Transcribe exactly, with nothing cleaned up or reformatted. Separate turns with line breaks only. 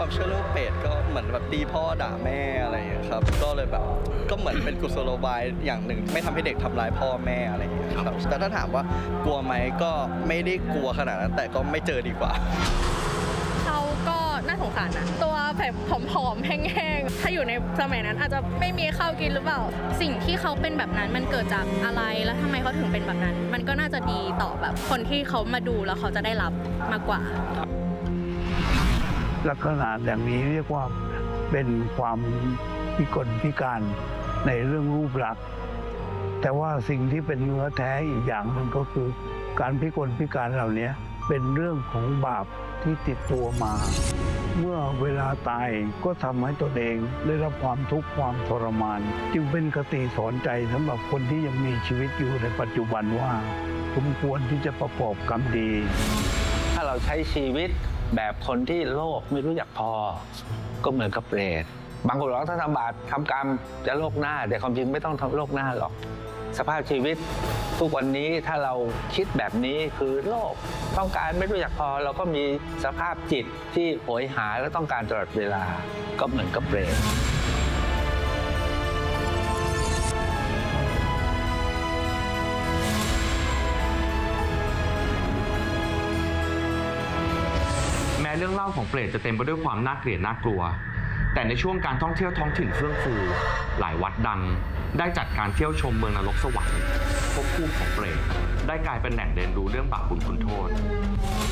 ความเชื่อเรื่องเปรตก็เหมือนแบบตีพ่อด่าแม่อะไรอย่างเงี้ยครับก็เลยแบบก็เหมือนเป็นกุศโลบายอย่างหนึ่งไม่ทำให้เด็กทำร้ายพ่อแม่อะไรอย่างเงี้ยครับแต่ถ้าถามว่ากลัวไหมก็ไม่ได้กลัวขนาดนั้นแต่ก็ไม่เจอดีกว่า
เขาก็น่าสงสารนะตัวแบบผอมๆแห้งๆถ้าอยู่ในสมัยนั้นอาจจะไม่มีข้าวกินหรือเปล่าสิ่งที่เขาเป็นแบบนั้นมันเกิดจากอะไรแล้วทำไมเขาถึงเป็นแบบนั้นมันก็น่าจะดีต่อแบบคนที่เขามาดูแล้วเขาจะได้รับมากกว่า
ลักษณะอย่างนี้เรียกว่าเป็นความพิกลพิการในเรื่องรูปลักษณ์แต่ว่าสิ่งที่เป็นเนื้อแท้อีกอย่างหนึ่งก็คือการพิกลพิการเหล่านี้เป็นเรื่องของบาปที่ติดตัวมาเมื่อเวลาตายก็ทำให้ตนเองได้รับความทุกข์ความทรมานจึงเป็นคติสอนใจสำหรับคนที่ยังมีชีวิตอยู่ในปัจจุบันว่าสมควรที่จะประกอบกรรมดี
ถ้าเราใช้ชีวิตแบบคนที่โลภไม่รู้จักพอก็เหมือนกับเปรตบางคนบอกถ้าทำบาปทำกรรมจะโลกหน้าแต่ความจริงไม่ต้องทำโลกหน้าหรอกสภาพชีวิตทุกวันนี้ถ้าเราคิดแบบนี้คือโลภต้องการไม่รู้จักพอเราก็มีสภาพจิตที่โหยหาและต้องการตลอดเวลาก็เหมือนกับเปรต
แม้เรื่องเล่าของเปรตจะเต็มไปด้วยความน่าเกลียดน่ากลัวแต่ในช่วงการท่องเที่ยวท้องถิ่นเฟื่องฟูหลายวัดดังได้จัดการเที่ยวชมเมืองนรกสวรรค์ภพภูมิของเปรตได้กลายเป็นแหล่งเรียนรู้เรื่องบาปบุญคุณโทษ